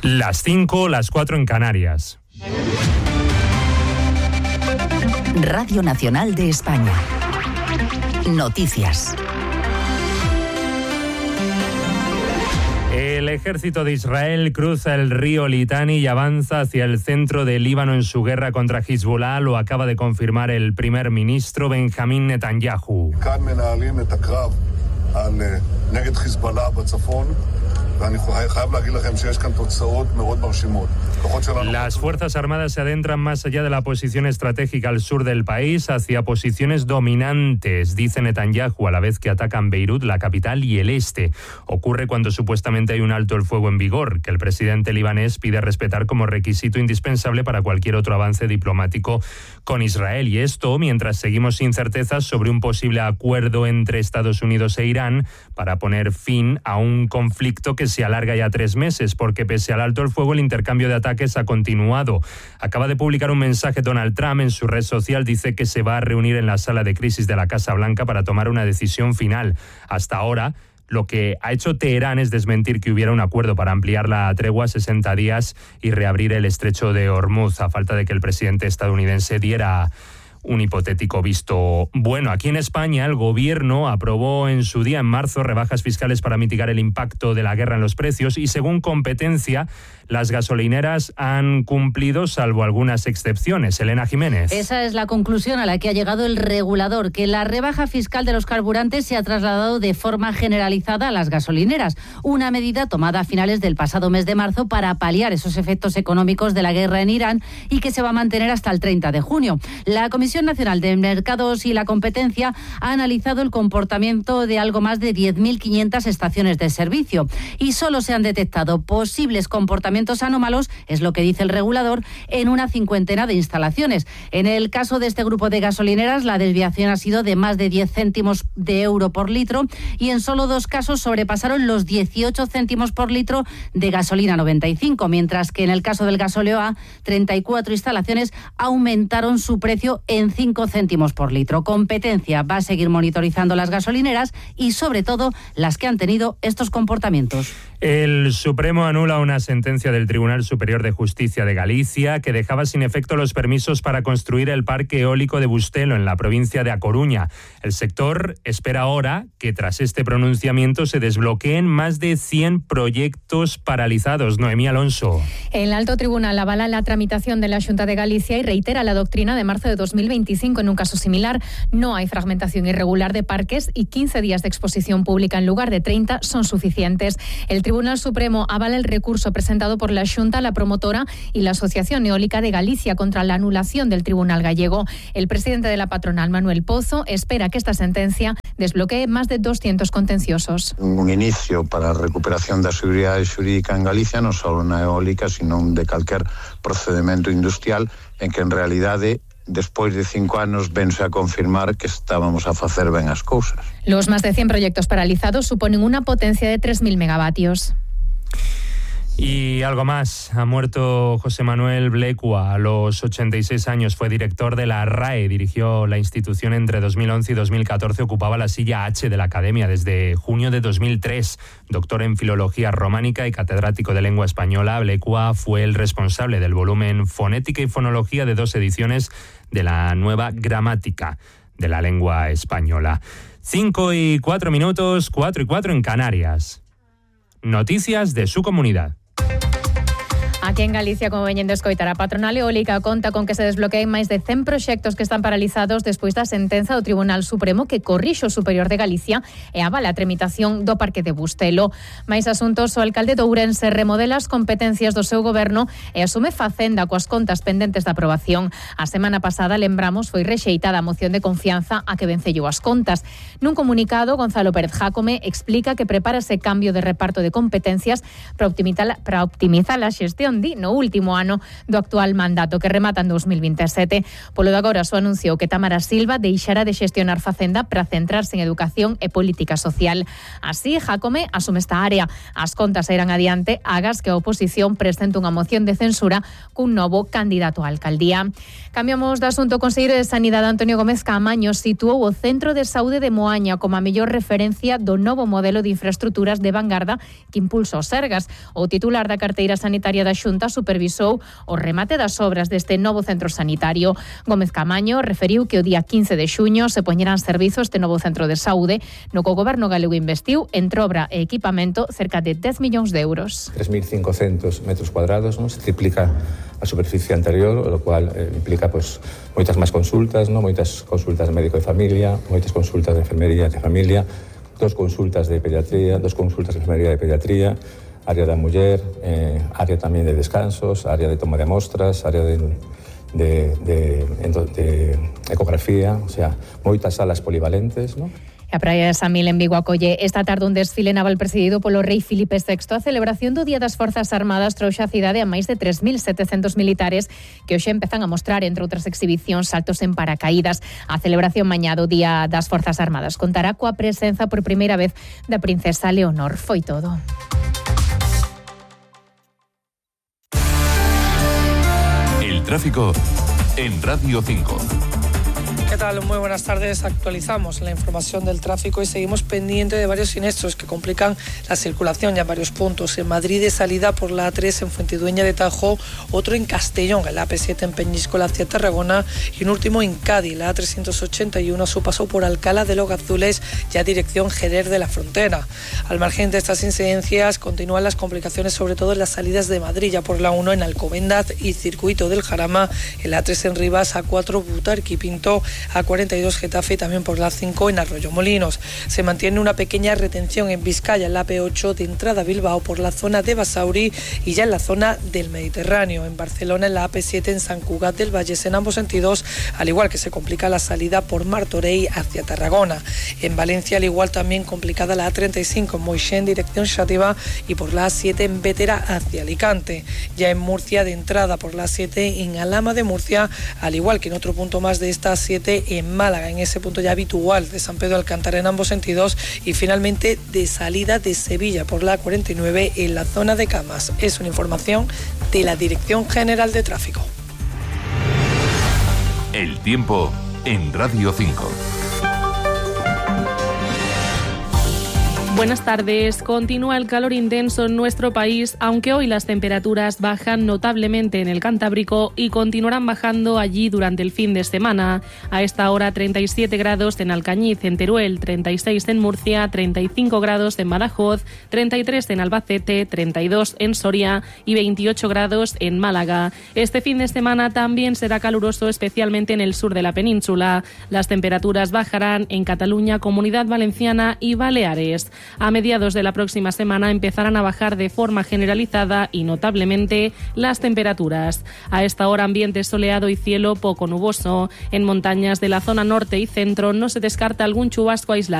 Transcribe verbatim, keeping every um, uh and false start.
Las cinco, las cuatro en Canarias. Radio Nacional de España. Noticias. El ejército de Israel cruza el río Litani y avanza hacia el centro de Líbano en su guerra contra Hezbollah, lo acaba de confirmar el primer ministro Benjamín Netanyahu. Las Fuerzas Armadas se adentran más allá de la posición estratégica al sur del país, hacia posiciones dominantes, dice Netanyahu, a la vez que atacan Beirut, la capital, y el este. Ocurre cuando supuestamente hay un alto el fuego en vigor, que el presidente libanés pide respetar como requisito indispensable para cualquier otro avance diplomático con Israel. Y esto mientras seguimos sin certezas sobre un posible acuerdo entre Estados Unidos e Irán para poner fin a un conflicto que se alarga ya tres meses, porque pese al alto el fuego, el intercambio de ataques ha continuado. Acaba de publicar un mensaje Donald Trump en su red social, dice que se va a reunir en la sala de crisis de la Casa Blanca para tomar una decisión final. Hasta ahora, lo que ha hecho Teherán es desmentir que hubiera un acuerdo para ampliar la tregua a sesenta días y reabrir el estrecho de Hormuz, a falta de que el presidente estadounidense diera un hipotético visto bueno. Aquí en España, el Gobierno aprobó en su día, en marzo, rebajas fiscales para mitigar el impacto de la guerra en los precios y, según Competencia, las gasolineras han cumplido, salvo algunas excepciones. Elena Jiménez. Esa es la conclusión a la que ha llegado el regulador, que la rebaja fiscal de los carburantes se ha trasladado de forma generalizada a las gasolineras, una medida tomada a finales del pasado mes de marzo para paliar esos efectos económicos de la guerra en Irán y que se va a mantener hasta el treinta de junio. La Comisión Nacional de Mercados y la Competencia ha analizado el comportamiento de algo más de diez mil quinientas estaciones de servicio y solo se han detectado posibles comportamientos anómalos, es lo que dice el regulador, en una cincuentena de instalaciones. En el caso de este grupo de gasolineras, la desviación ha sido de más de diez céntimos de euro por litro y en solo dos casos sobrepasaron los dieciocho céntimos por litro de gasolina noventa y cinco, mientras que en el caso del gasóleo A, treinta y cuatro instalaciones aumentaron su precio en cinco céntimos por litro. Competencia va a seguir monitorizando las gasolineras y sobre todo las que han tenido estos comportamientos. El Supremo anula una sentencia del Tribunal Superior de Justicia de Galicia que dejaba sin efecto los permisos para construir el parque eólico de Bustelo en la provincia de A Coruña. El sector espera ahora que tras este pronunciamiento se desbloqueen más de cien proyectos paralizados. Noemí Alonso. El Alto Tribunal avala la tramitación de la Xunta de Galicia y reitera la doctrina de marzo de dos mil veinticinco. En un caso similar, no hay fragmentación irregular de parques y quince días de exposición pública en lugar de treinta son suficientes. El Tribunal Supremo avala el recurso presentado por la Xunta, la promotora y la Asociación Eólica de Galicia contra la anulación del Tribunal gallego. El presidente de la patronal, Manuel Pozo, espera que esta sentencia desbloquee más de doscientos contenciosos. Un inicio para a recuperación da seguridade xurídica en Galicia, non só na eólica, sino de calquer procedimento industrial en que en realidade despois de cinco anos vense a confirmar que estábamos a facer ben as cousas. Los más de cien proyectos paralizados suponen una potencia de tres mil megavatios. Y algo más, ha muerto José Manuel Blecua a los ochenta y seis años, fue director de la R A E, dirigió la institución entre dos mil once y dos mil catorce, ocupaba la silla H de la Academia desde junio de dos mil tres, doctor en Filología Románica y catedrático de Lengua Española. Blecua fue el responsable del volumen Fonética y Fonología de dos ediciones de la Nueva Gramática de la Lengua Española. Cinco y cuatro minutos, cuatro y cuatro en Canarias. Noticias de su comunidad. Aquí en Galicia, como veñen de escoitar, a patronal eólica conta con que se desbloqueen máis de cen proxectos que están paralizados despois da sentenza do Tribunal Supremo que corrixe o Superior de Galicia e avala a tramitación do Parque de Bustelo. Máis asuntos, o alcalde de Ourense remodela as competencias do seu goberno e asume Facenda coas contas pendentes da aprobación. A semana pasada, lembramos, foi rexeitada a moción de confianza a que vencellou as contas. Nun comunicado, Gonzalo Pérez Jácome explica que prepara ese cambio de reparto de competencias para optimizar, para optimizar a xestión di, no último ano do actual mandato que remata en dos mil veintisiete. Polo de agora só anunciou que Tamara Silva deixará de xestionar Facenda para centrarse en educación e política social. Así, Jácome asume esta área. As contas irán adiante agas que a oposición presente unha moción de censura cun novo candidato á alcaldía. Cambiamos de asunto. O conselleiro de Sanidade Antonio Gómez Caamaño situou o Centro de Saúde de Moaña como a mellor referencia do novo modelo de infraestructuras de vanguarda que impulsa o Sergas. O titular da carteira sanitaria da Xunta supervisou o remate das obras deste novo centro sanitario. Gómez Caamaño referiu que o día quince de xuño se poñerán servizo este novo centro de saúde no que o goberno galego investiu entre obra e equipamento cerca de dez millóns de euros. tres mil cincocentos metros cuadrados, ¿no? Se triplica a superficie anterior, lo cual eh, implica pues moitas máis consultas, ¿no? Moitas consultas de médico de familia, moitas consultas de enfermería de familia, dos consultas de pediatría, dos consultas de enfermería de pediatría, área da muller, eh, área tamén de descansos, área de toma de mostras, área de, de, de, de, de ecografía, o sea, moitas salas polivalentes, ¿no? A Praia de San Mil en Vigo acolle esta tarde un desfile naval presidido polo rei Filipe sexto. A celebración do Día das Forzas Armadas trouxe a cidade a máis de tres mil setecentos militares que hoxe empezan a mostrar, entre outras exhibicións, saltos en paracaídas. A celebración mañá do Día das Forzas Armadas contará coa presenza por primeira vez da princesa Leonor. Foi todo. El tráfico en Radio cinco. ¿Qué tal? Muy buenas tardes. Actualizamos la información del tráfico y seguimos pendiente de varios siniestros que complican la circulación ya en varios puntos. En Madrid, de salida por la A tres en Fuentidueña de Tajo, otro en Castellón, en la A P siete en Peñíscola hacia Tarragona y un último en Cádiz, la A trescientos ochenta y uno a su paso por Alcalá de los Gazules, ya dirección Jerez de la Frontera. Al margen de estas incidencias, continúan las complicaciones, sobre todo en las salidas de Madrid, ya por la uno en Alcobendas y Circuito del Jarama, en la A tres en Rivas, A cuatro Butarque y Pinto, A cuarenta y dos Getafe y también por la A cinco en Arroyomolinos. Se mantiene una pequeña retención en Vizcaya, en la A P ocho de entrada a Bilbao por la zona de Basauri y ya en la zona del Mediterráneo. En Barcelona, en la A P siete en San Cugat del Valles en ambos sentidos, al igual que se complica la salida por Martorell hacia Tarragona. En Valencia, al igual, también complicada la A treinta y cinco en Moixent dirección Xàtiva y por la A siete en Bétera hacia Alicante. Ya en Murcia, de entrada por la A siete en Alhama de Murcia, al igual que en otro punto más de esta A siete en Málaga, en ese punto ya habitual de San Pedro Alcántara en ambos sentidos, y finalmente de salida de Sevilla por la A cuarenta y nueve en la zona de Camas. Es una información de la Dirección General de Tráfico. El tiempo en Radio cinco. Buenas tardes. Continúa el calor intenso en nuestro país, aunque hoy las temperaturas bajan notablemente en el Cantábrico y continuarán bajando allí durante el fin de semana. A esta hora treinta y siete grados en Alcañiz, en Teruel, treinta y seis en Murcia, treinta y cinco grados en Badajoz, treinta y tres en Albacete, treinta y dos en Soria y veintiocho grados en Málaga. Este fin de semana también será caluroso, especialmente en el sur de la península. Las temperaturas bajarán en Cataluña, Comunidad Valenciana y Baleares. A mediados de la próxima semana empezarán a bajar de forma generalizada y notablemente las temperaturas. A esta hora ambiente soleado y cielo poco nuboso. En montañas de la zona norte y centro no se descarta algún chubasco aislado.